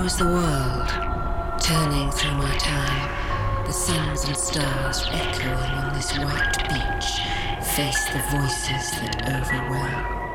is the world, turning through my time, the suns and stars echoing on this white beach, face the voices that overwhelm.